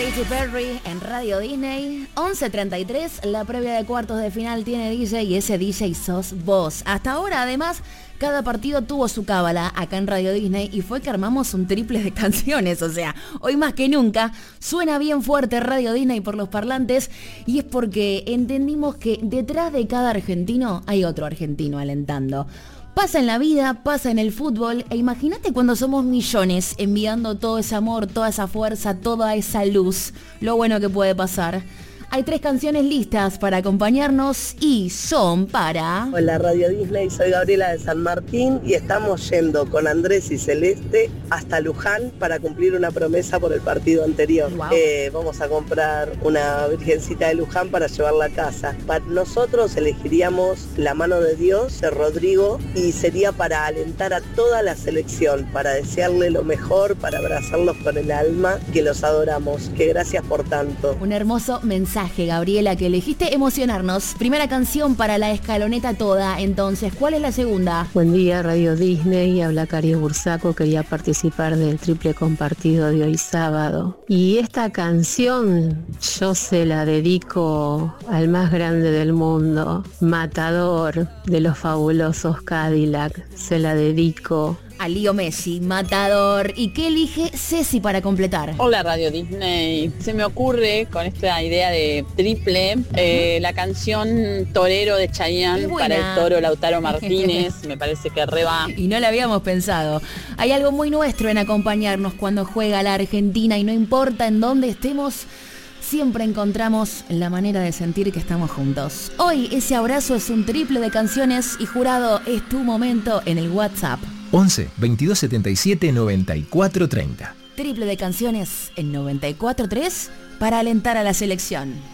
Katy Perry en Radio Disney. 11:33, la previa de cuartos de final tiene DJ y ese DJ sos vos. Hasta ahora, además, cada partido tuvo su cábala acá en Radio Disney y fue que armamos un triple de canciones. O sea, hoy más que nunca suena bien fuerte Radio Disney por los parlantes y es porque entendimos que detrás de cada argentino hay otro argentino alentando. Pasa en la vida, pasa en el fútbol e imagínate cuando somos millones enviando todo ese amor, toda esa fuerza, toda esa luz, lo bueno que puede pasar. Hay 3 canciones listas para acompañarnos y son para... Hola Radio Disney, soy Gabriela de San Martín y estamos yendo con Andrés y Celeste hasta Luján para cumplir una promesa por el partido anterior. Wow. Vamos a comprar una virgencita de Luján para llevarla a casa. Nosotros elegiríamos La Mano de Dios de Rodrigo y sería para alentar a toda la selección, para desearle lo mejor, para abrazarlos con el alma, que los adoramos. Que gracias por tanto. Un hermoso mensaje, Gabriela, que elegiste emocionarnos. Primera canción para la escaloneta toda, entonces, ¿cuál es la segunda? Buen día, Radio Disney, habla Cari Bursaco, quería participar del triple compartido de hoy sábado. Y esta canción yo se la dedico al más grande del mundo, Matador de los fabulosos Cadillac, se la dedico A Leo Messi, Matador. ¿Y qué elige Ceci para completar? Hola Radio Disney, se me ocurre con esta idea de triple la canción Torero de Chayanne para el toro Lautaro Martínez, me parece que re va. Y no la habíamos pensado. Hay algo muy nuestro en acompañarnos cuando juega la Argentina y no importa en dónde estemos, siempre encontramos la manera de sentir que estamos juntos. Hoy ese abrazo es un triple de canciones y jurado, es tu momento en el WhatsApp. 11 22 77 94 30. Triple de canciones en 94.3 para alentar a la selección.